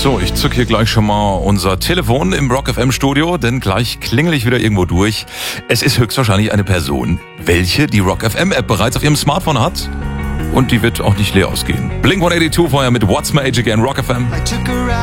So, ich zück hier gleich schon mal unser Telefon im Rock FM Studio, denn gleich klingel ich wieder irgendwo durch. Es ist höchstwahrscheinlich eine Person, welche die Rock FM App bereits auf ihrem Smartphone hat. Und die wird auch nicht leer ausgehen. Blink 182 vorher mit What's My Age Again, Rock FM.